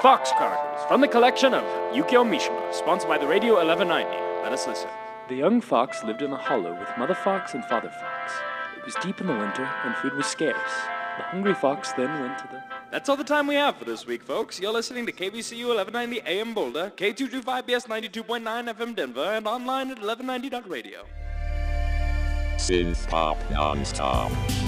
Fox Chronicles from the collection of Yukio Mishima, sponsored by the Radio 1190. Let us listen. The young fox lived in a hollow with Mother Fox and Father Fox. It was deep in the winter, and food was scarce. The hungry fox then went to the... That's all the time we have for this week, folks. You're listening to KVCU 1190 AM Boulder, K225BS 92.9 FM Denver, and online at 1190.radio. Synth Pop Non-Stop.